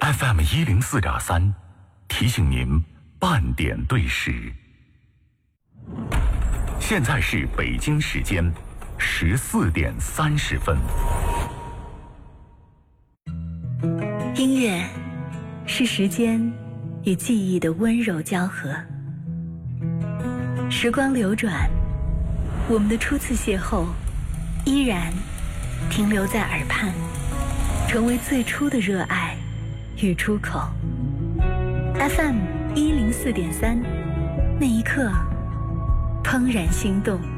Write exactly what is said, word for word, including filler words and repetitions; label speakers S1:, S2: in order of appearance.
S1: F M 一零四点三，提醒您半点对时。现在是北京时间十四点三十分。
S2: 音乐是时间与记忆的温柔交合。时光流转，我们的初次邂逅依然停留在耳畔，成为最初的热爱与出口。 F M 一零四点三，那一刻怦然心动。